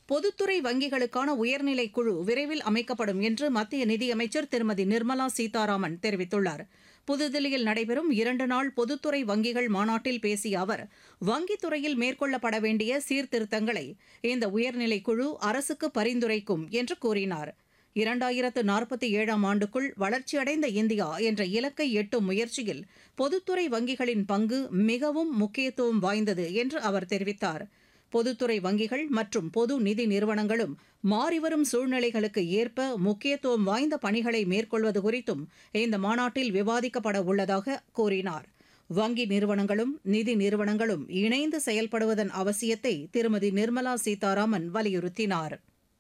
பொதுத்துறை வங்கிகளுக்கான உயர்நிலைக் குழு விரைவில் அமைக்கப்படும் என்று மத்திய நிதியமைச்சர் திருமதி நிர்மலா சீதாராமன் தெரிவித்துள்ளார். புதுதில்லியில் நடைபெறும் 2 நாள் பொதுத்துறை வங்கிகள் மாநாட்டில் பேசிய அவர், வங்கித் துறையில் மேற்கொள்ளப்பட வேண்டிய சீர்திருத்தங்களை இந்த உயர்நிலைக் குழு அரசுக்கு பரிந்துரைக்கும் என்று கூறினார். 2047ஆம் ஆண்டுக்குள் வளர்ச்சியடைந்த இந்தியா என்ற இலக்கை எட்டும் முயற்சியில் பொதுத்துறை வங்கிகளின் பங்கு மிகவும் முக்கியத்துவம் வாய்ந்தது என்று அவர் தெரிவித்தார். பொதுத்துறை வங்கிகள் மற்றும் பொது நிதி நிறுவனங்களும் மாறிவரும் சூழ்நிலைகளுக்கு ஏற்ப முக்கியத்துவம் வாய்ந்த பணிகளை மேற்கொள்வது குறித்தும் இந்த மாநாட்டில் விவாதிக்கப்பட உள்ளதாக கூறினார். வங்கி நிறுவனங்களும் நிதி நிறுவனங்களும் இணைந்து செயல்படுவதன் அவசியத்தை திருமதி நிர்மலா சீதாராமன் வலியுறுத்தினார்.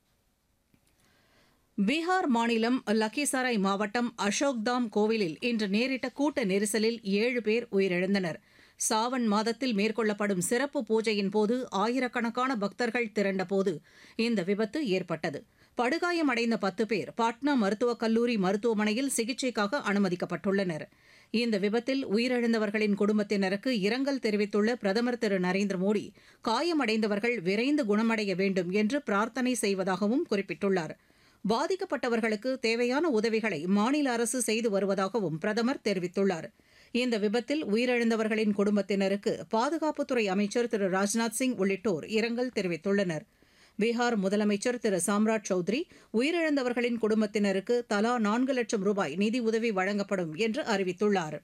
பீகார் மாநிலம் லக்கிசராய் மாவட்டம் அசோக்தாம் கோவிலில் இன்று நேரிட்ட கூட்ட நெரிசலில் 7 பேர் உயிரிழந்தனர். சாவன் மாதத்தில் மேற்கொள்ளப்படும் சிறப்பு பூஜையின் போது ஆயிரக்கணக்கான பக்தர்கள் திரண்டபோது இந்த விபத்து ஏற்பட்டது. படுகாயமடைந்த 10 பேர் பாட்னா மருத்துவக் கல்லூரி மருத்துவமனையில் சிகிச்சைக்காக அனுமதிக்கப்பட்டுள்ளனர். இந்த விபத்தில் உயிரிழந்தவர்களின் குடும்பத்தினருக்கு இரங்கல் தெரிவித்துள்ள பிரதமர் திரு நரேந்திர மோடி, காயமடைந்தவர்கள் விரைந்து குணமடைய வேண்டும் என்று பிரார்த்தனை செய்வதாகவும் குறிப்பிட்டுள்ளார். பாதிக்கப்பட்டவர்களுக்கு தேவையான உதவிகளை மாநில அரசு செய்து வருவதாகவும் பிரதமர் தெரிவித்துள்ளார். இந்த விபத்தில் உயிரிழந்தவர்களின் குடும்பத்தினருக்கு பாதுகாப்புத்துறை அமைச்சர் திரு ராஜ்நாத் சிங் உள்ளிட்டோர் இரங்கல் தெரிவித்துள்ளனர். பீகார் முதலமைச்சர் திரு சாம்ராட் சௌத்ரி உயிரிழந்தவர்களின் குடும்பத்தினருக்கு தலா 4 லட்சம் ரூபாய் நிதி உதவி வழங்கப்படும் என்று அறிவித்துள்ளார்.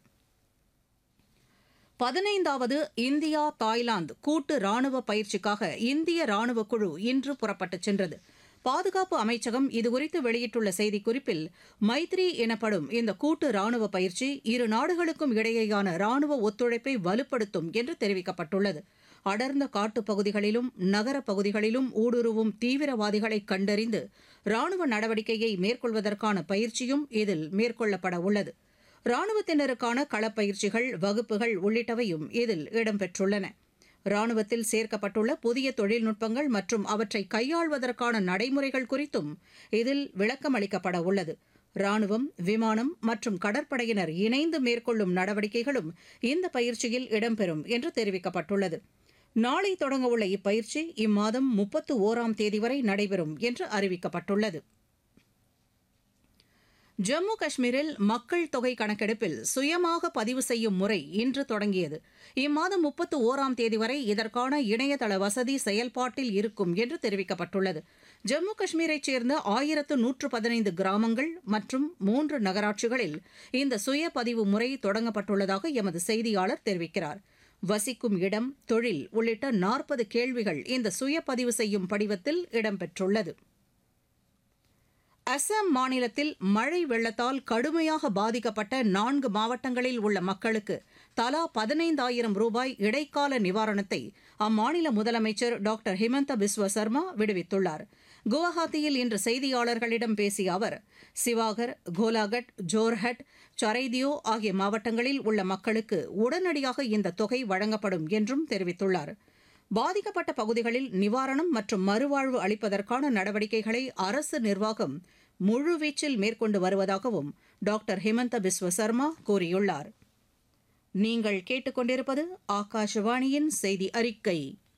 15வது இந்தியா தாய்லாந்து கூட்டு ராணுவ பயிற்சிக்காக இந்திய ராணுவக் குழு இன்று புறப்பட்டுச் சென்றது. பாதுகாப்பு அமைச்சகம் இதுகுறித்து வெளியிட்டுள்ள செய்திக்குறிப்பில், மைத்ரி எனப்படும் இந்த கூட்டு ராணுவ பயிற்சி இரு நாடுகளுக்கும் இடையேயான ராணுவ ஒத்துழைப்பை வலுப்படுத்தும் என்று தெரிவிக்கப்பட்டுள்ளது. அடர்ந்த காட்டுப் பகுதிகளிலும் நகரப் பகுதிகளிலும் ஊடுருவும் தீவிரவாதிகளை கண்டறிந்து ராணுவ நடவடிக்கையை மேற்கொள்வதற்கான பயிற்சியும் இதில் மேற்கொள்ளப்பட உள்ளது. ராணுவத்தினருக்கான களப்பயிற்சிகள், வகுப்புகள் உள்ளிட்டவையும் இதில் இடம்பெற்றுள்ளன. ராணுவத்தில் சேர்க்கப்பட்டுள்ள புதிய தொழில்நுட்பங்கள் மற்றும் அவற்றை கையாள்வதற்கான நடைமுறைகள் குறித்தும் இதில் விளக்கமளிக்கப்பட உள்ளது. ராணுவம், விமானம் மற்றும் கடற்படையினர் இணைந்து மேற்கொள்ளும் நடவடிக்கைகளும் இந்த பயிற்சியில் இடம்பெறும் என்று தெரிவிக்கப்பட்டுள்ளது. நாளை தொடங்கவுள்ள இப்பயிற்சி இம்மாதம் 31ஆம் தேதி வரை நடைபெறும் என்று அறிவிக்கப்பட்டுள்ளது. ஜம்மு காஷ்மீரில் மக்கள் தொகை கணக்கெடுப்பில் சுயமாக பதிவு செய்யும் முறை இன்று தொடங்கியது. இம்மாதம் 31ஆம் தேதி வரை இதற்கான இணையதள வசதி செயல்பாட்டில் இருக்கும் என்று தெரிவிக்கப்பட்டுள்ளது. ஜம்மு காஷ்மீரைச் சேர்ந்த 1115 கிராமங்கள் மற்றும் 3 நகராட்சிகளில் இந்த சுய பதிவு முறை தொடங்கப்பட்டுள்ளதாக எமது செய்தியாளர் தெரிவிக்கிறார். வசிக்கும் இடம், தொழில் உள்ளிட்ட 40 கேள்விகள் இந்த சுய பதிவு செய்யும் படிவத்தில் இடம்பெற்றுள்ளது. அசாம் மாநிலத்தில் மழை வெள்ளத்தால் கடுமையாக பாதிக்கப்பட்ட 4 மாவட்டங்களில் உள்ள மக்களுக்கு தலா 15,000 ரூபாய் இடைக்கால நிவாரணத்தை அம்மாநில முதலமைச்சர் டாக்டர் ஹிமந்த பிஸ்வ சர்மா விடுவித்துள்ளார். குவஹாத்தியில் இன்று செய்தியாளர்களிடம் பேசிய அவர், சிவாகர், கோலாகட், ஜோர்ஹட், சரைதியோ ஆகிய மாவட்டங்களில் உள்ள மக்களுக்கு உடனடியாக இந்த தொகை வழங்கப்படும் என்றும் தெரிவித்துள்ளார். பாதிக்கப்பட்ட பகுதிகளில் நிவாரணம் மற்றும் மறுவாழ்வு அளிப்பதற்கான நடவடிக்கைகளை அரசு நிர்வாகம் முழுவீச்சில் மேற்கொண்டு வருவதாகவும் டாக்டர் ஹிமந்த பிஸ்வ சர்மா கூறியுள்ளார். நீங்கள் கேட்டுக்கொண்டிருப்பது ஆகாஷவாணியின் செய்தி அறிக்கை.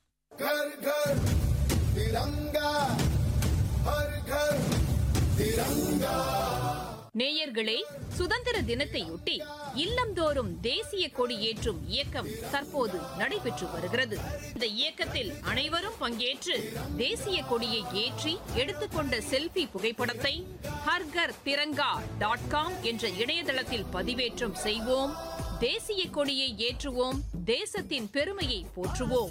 நேயர்களே, சுதந்திர தினத்தையொட்டி இல்லந்தோறும் தேசிய கொடி ஏற்றும் இயக்கம் தற்போது நடைபெற்று வருகிறது. இந்த இயக்கத்தில் அனைவரும் பங்கேற்று தேசிய கொடியை ஏற்றி எடுத்துக்கொண்ட செல்ஃபி புகைப்படத்தை harghar-tiranga.com என்ற இணையதளத்தில் பதிவேற்றம் செய்வோம். தேசிய கொடியை ஏற்றுவோம், தேசத்தின் பெருமையை போற்றுவோம்.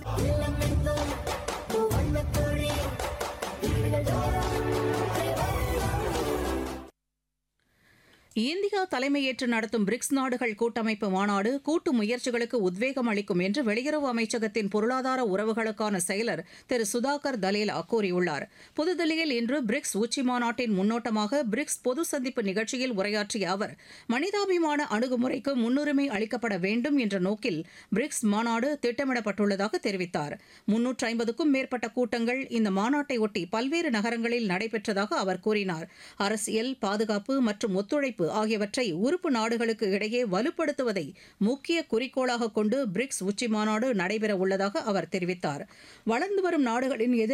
இந்தியா தலைமையேற்று நடத்தும் பிரிக்ஸ் நாடுகள் கூட்டமைப்பு மாநாடு கூட்டு முயற்சிகளுக்கு உத்வேகம் அளிக்கும் என்று வெளியுறவு அமைச்சகத்தின் பொருளாதார உறவுகளுக்கான செயலர் திரு சுதாகர் தலேலா கூறியுள்ளார். புதுதில்லியில் இன்று பிரிக்ஸ் உச்சி மாநாட்டின் முன்னோட்டமாக பிரிக்ஸ் பொது சந்திப்பு நிகழ்ச்சியில் உரையாற்றிய அவர், மனிதாபிமான அணுகுமுறைக்கு முன்னுரிமை அளிக்கப்பட வேண்டும் என்ற நோக்கில் பிரிக்ஸ் மாநாடு திட்டமிடப்பட்டுள்ளதாக தெரிவித்தார். 350க்கும் மேற்பட்ட கூட்டங்கள் இந்த மாநாட்டை ஒட்டி பல்வேறு நகரங்களில் நடைபெற்றதாக அவர் கூறினார். அரசியல், பாதுகாப்பு மற்றும் ஒத்துழைப்பு ஆகியவற்றை உறுப்பு நாடுகளுக்கு இடையே வலுப்படுத்துவதை முக்கிய குறிக்கோளாக கொண்டு பிரிக்ஸ் உச்சி மாநாடு நடைபெற உள்ளதாக அவர் தெரிவித்தார். வளர்ந்து வரும் நாடுகளின்